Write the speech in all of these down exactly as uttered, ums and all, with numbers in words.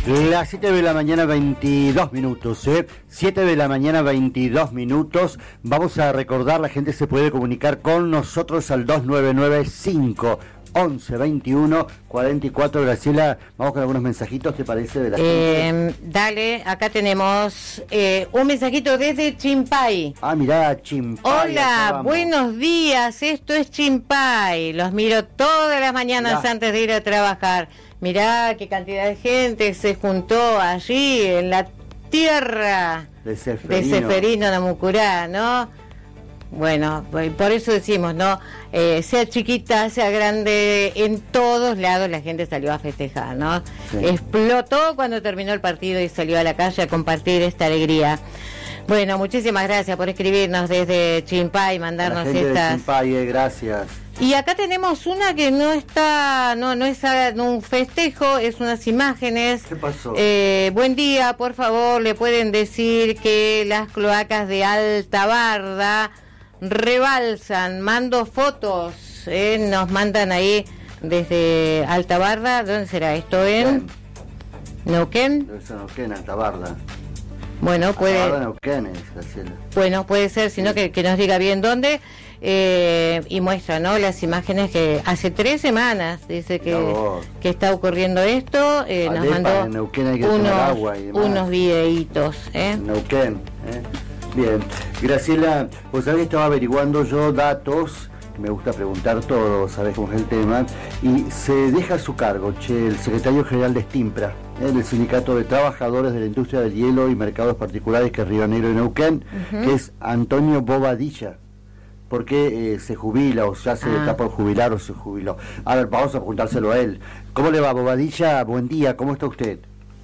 Las siete de la mañana, veintidós minutos, ¿eh? siete de la mañana, veintidós minutos. Vamos a recordar, la gente se puede comunicar con nosotros al dos nueve nueve cinco once veintiuno cuarenta y cuatro. Graciela, vamos con algunos mensajitos, ¿te parece? De la eh, gente? Dale, acá tenemos eh, un mensajito desde Chimpay. Ah, mirá, Chimpay. Hola, buenos días, esto es Chimpay. Los miro todas las mañanas Mirá. antes de ir a trabajar. Mirá qué cantidad de gente se juntó allí en la tierra de Seferino, de Seferino Namucurá, ¿no? Bueno, por eso decimos, ¿no? Eh, sea chiquita, sea grande, en todos lados la gente salió a festejar, ¿no? Sí. Explotó cuando terminó el partido y salió a la calle a compartir esta alegría. Bueno, muchísimas gracias por escribirnos desde Chimpay, mandarnos la gente estas... de Chimpay, eh, gracias. Y acá tenemos una que no está, no no es un festejo, es unas imágenes. ¿Qué pasó? Eh, buen día, por favor, le pueden decir que las cloacas de Alta Barda rebalsan. Mando fotos, eh, nos mandan ahí desde Alta Barda. ¿Dónde será esto? ¿En Neuquén? Debe ser Neuquén, Alta Barda. Bueno, puede. Alta Barda, Neuquén es, Graciela. Bueno, puede ser, sino que, que nos diga bien dónde. Eh, y muestra, ¿no? Las imágenes que hace tres semanas dice que, no, que está ocurriendo esto. Eh, nos mandó en Neuquén hay que unos, tomar agua y demás. unos videitos. ¿eh? Neuquén, ¿eh? Bien. Graciela, pues sabés que estaba averiguando yo datos, me gusta preguntar todo, sabés cómo es el tema, y se deja su cargo, che, el secretario general de Stimpra, ¿eh? del Sindicato de Trabajadores de la Industria del Hielo y Mercados Particulares, que es Río Negro y Neuquén, uh-huh. que es Antonio Bobadilla. ¿Por qué eh, se jubila o ya se ah. está por jubilar o se jubiló? A ver, vamos a preguntárselo a él. ¿Cómo le va, Bobadilla? Buen día, ¿cómo está usted?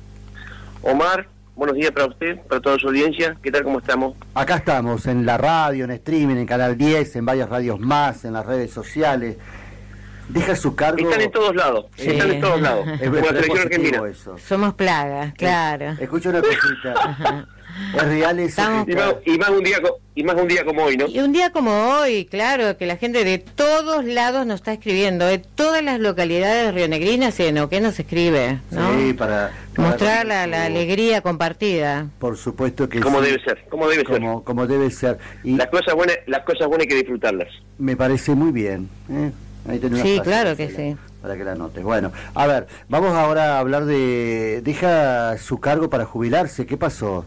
Omar, buenos días para usted, para toda su audiencia. ¿Qué tal, cómo estamos? Acá estamos, en la radio, en streaming, en Canal diez, en varias radios más, en las redes sociales. Deja su cargo... Están en todos lados, sí. están en todos lados. Es, como es la selección argentina. Eso. Somos plagas, claro. Escucha una cosita. Es real eso. Estamos... Y, más, y, más un día, y más un día como hoy, ¿no? Y un día como hoy, claro, que la gente de todos lados nos está escribiendo, de todas las localidades rionegrinas y de Neuquén nos escribe, ¿no? Sí, para... para mostrar la, la alegría compartida. Por supuesto que como sí. debe ser, como debe como, ser. Como debe ser. Y las cosas buenas, las cosas buenas hay que disfrutarlas. Me parece muy bien, ¿eh? Ahí tenés una sí, frase, claro que la, sí. Para que la anotes. Bueno, a ver, vamos ahora a hablar de... Deja su cargo para jubilarse, ¿qué pasó?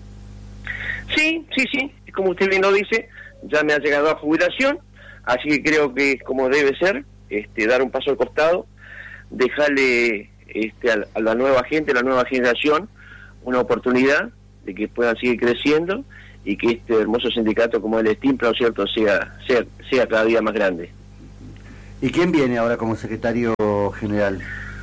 Sí, sí, sí, como usted bien lo dice, ya me ha llegado a jubilación, así que creo que es como debe ser, este, dar un paso al costado, dejarle este, a, a la nueva gente, a la nueva generación, una oportunidad de que puedan seguir creciendo y que este hermoso sindicato como el Stimpra, ¿cierto?, sea, sea, sea cada día más grande. ¿Y quién viene ahora como secretario general?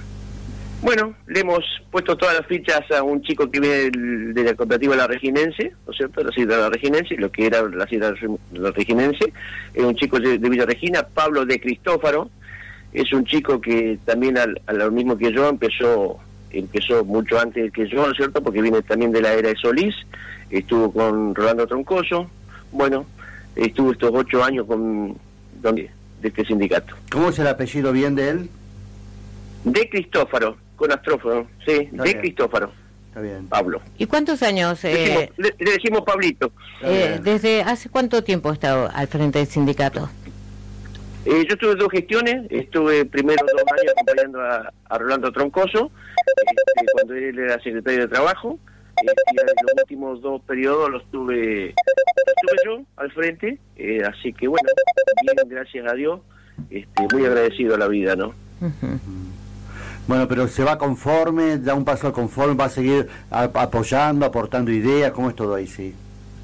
Bueno, le hemos puesto todas las fichas a un chico que viene de la cooperativa La Reginense, ¿no es cierto?, la ciudad de La Reginense, lo que era la ciudad de La Reginense, es un chico de, de Villa Regina, Pablo de Cristófaro, es un chico que también al, a lo mismo que yo empezó empezó mucho antes que yo, ¿no es cierto?, porque viene también de la era de Solís, estuvo con Rolando Troncoso, bueno, estuvo estos ocho años con donde de este sindicato. ¿Cómo es el apellido bien de él? De Cristófaro, con astrófono, sí, Está de bien. Cristófaro. Está bien. Pablo. ¿Y cuántos años? Le, Eh, decimos, le, le decimos Pablito. eh, ¿Desde hace cuánto tiempo ha estado al frente del sindicato? Eh, yo tuve dos gestiones, estuve primero dos años acompañando a, a Rolando Troncoso, este, cuando él era secretario de Trabajo, este, y en los últimos dos periodos los tuve, los tuve yo al frente, eh, así que bueno, bien, gracias a Dios, este, muy agradecido a la vida, ¿no? Uh-huh. Bueno, pero se va conforme, da un paso al conforme, va a seguir a, apoyando, aportando ideas, ¿cómo es todo ahí, sí?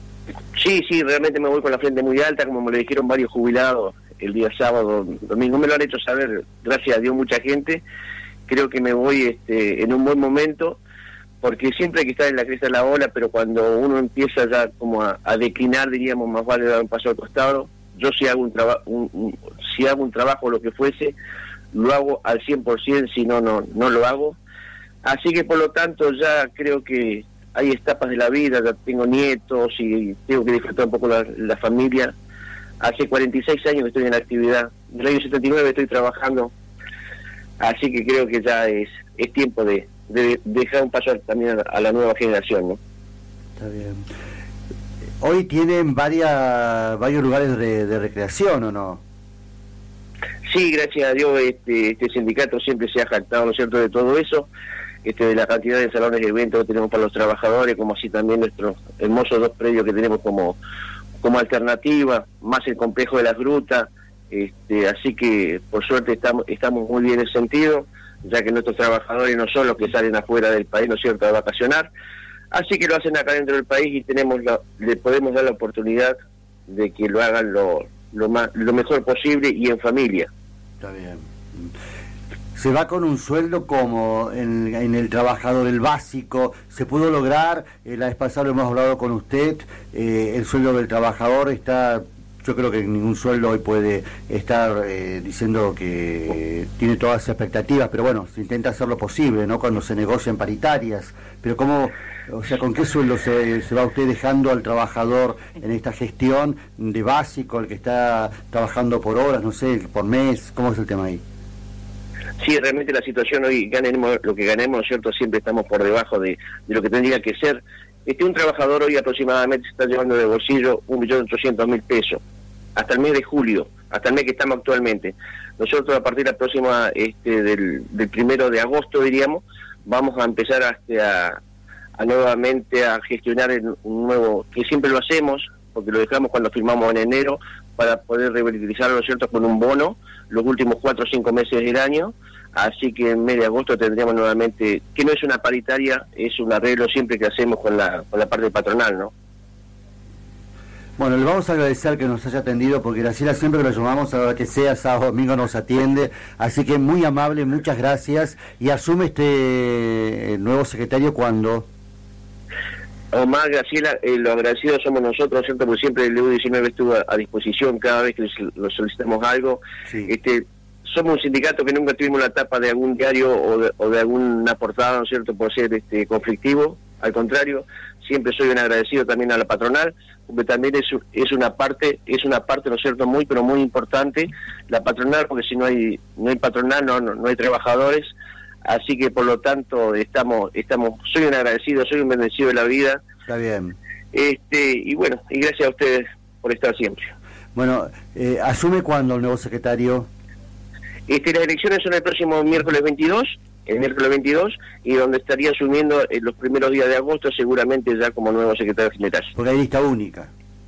Sí, sí, realmente me voy con la frente muy alta, como me lo dijeron varios jubilados el día sábado, domingo, me lo han hecho saber, gracias a Dios, mucha gente. Creo que me voy este, en un buen momento, porque siempre hay que estar en la cresta de la ola, pero cuando uno empieza ya como a, a declinar, diríamos, más vale dar un paso al costado. Yo si hago un trabajo, un, un, si hago un trabajo, lo que fuese, lo hago al cien por ciento, si no, no, no lo hago. Así que por lo tanto ya creo que hay etapas de la vida, ya tengo nietos y tengo que disfrutar un poco la, la familia. Hace cuarenta y seis años que estoy en la actividad, del año setenta y nueve estoy trabajando, así que creo que ya es es tiempo de, de dejar un paso también a, a la nueva generación, ¿no? Está bien. Hoy tienen varias, varios lugares de, de recreación, ¿o no? Sí, gracias a Dios este, este sindicato siempre se ha jactado, ¿no es cierto?, de todo eso, este, de la cantidad de salones de eventos que tenemos para los trabajadores, como así también nuestros hermosos dos predios que tenemos como, como alternativa, más el complejo de las grutas, este, así que por suerte estamos, estamos muy bien en ese sentido, ya que nuestros trabajadores no son los que salen afuera del país, ¿no es cierto?, a vacacionar, así que lo hacen acá dentro del país y tenemos la, le podemos dar la oportunidad de que lo hagan lo, lo, más, lo mejor posible y en familia. Está bien. ¿Se va con un sueldo como en, en el trabajador, el básico? ¿Se pudo lograr? Eh, la vez pasada lo hemos hablado con usted, eh, el sueldo del trabajador está... Yo creo que ningún sueldo hoy puede estar eh, diciendo que tiene todas las expectativas, pero bueno, se intenta hacer lo posible, ¿no?, cuando se negocian paritarias. Pero ¿cómo, o sea, con qué sueldo se, se va usted dejando al trabajador en esta gestión de básico, el que está trabajando por horas, no sé, por mes? ¿Cómo es el tema ahí? Sí, realmente la situación hoy, ganemos lo que ganemos, ¿no es cierto?, siempre estamos por debajo de, de lo que tendría que ser. Este, un trabajador hoy aproximadamente se está llevando de bolsillo un millón ochocientos mil pesos, hasta el mes de julio, hasta el mes que estamos actualmente. Nosotros a partir de la próxima, este, del, del primero de agosto, diríamos, vamos a empezar hasta a, a nuevamente a gestionar el, un nuevo, que siempre lo hacemos, porque lo dejamos cuando firmamos en enero, para poder revitalizarlo, ¿no es cierto?, con un bono, los últimos cuatro o cinco meses del año, así que en mes de agosto tendríamos nuevamente, que no es una paritaria, es un arreglo siempre que hacemos con la, con la parte patronal, ¿no? Bueno, le vamos a agradecer que nos haya atendido, porque Graciela siempre que lo llamamos, a la hora que sea, sábado, domingo, nos atiende, así que muy amable, muchas gracias, y asume este nuevo secretario cuando... Omar, Graciela, eh, lo agradecidos somos nosotros, ¿cierto?, porque siempre el U diecinueve estuvo a, a disposición cada vez que lo solicitamos algo. Sí. Este, somos un sindicato que nunca tuvimos la tapa de algún diario o de, o de alguna portada, ¿no es cierto?, por ser este conflictivo, al contrario, siempre soy un agradecido también a la patronal, porque también es, es una parte, es una parte, ¿no es cierto?, muy, pero muy importante, la patronal, porque si no hay, no hay patronal, no, no, no hay trabajadores. Así que por lo tanto estamos, estamos, soy un agradecido, soy un bendecido de la vida. Está bien. Este, y bueno, y gracias a ustedes por estar siempre. Bueno, eh, ¿asume cuándo el nuevo secretario? Este, las elecciones son el próximo miércoles veintidós, el miércoles veintidós, y donde estaría asumiendo en los primeros días de agosto, seguramente ya como nuevo secretario general. Porque hay lista única.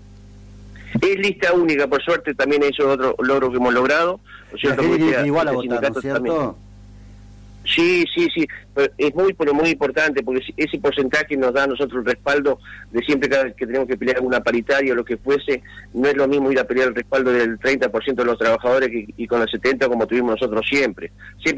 Es lista única, por suerte, también eso es otro logro que hemos logrado. ¿No es cierto? La gente tiene igual a este votar, ¿no es cierto? También. Sí, sí, sí, pero es muy, pero muy importante, porque ese porcentaje nos da a nosotros el respaldo de siempre cada vez que tenemos que pelear alguna paritaria o lo que fuese. No es lo mismo ir a pelear el respaldo del treinta por ciento de los trabajadores que, y con el setenta por ciento como tuvimos nosotros siempre. Siempre